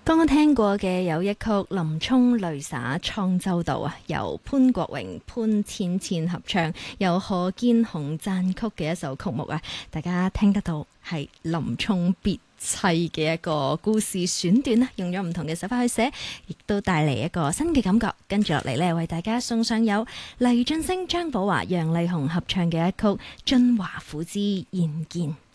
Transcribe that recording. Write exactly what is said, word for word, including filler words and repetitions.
剛剛聽過嘅有一曲《林沖淚灑滄州道》啊，由潘國榮、潘芊芊合唱，由何建雄撰曲嘅一首曲目啊，大家聽得到係林沖別妻嘅一個故事選段啦，用咗唔同嘅手法去寫，亦都帶嚟一個新嘅感覺。跟住落嚟呢，為大家送上有黎俊升、張寶華、楊麗紅合唱嘅一曲《晉華府之燕見》。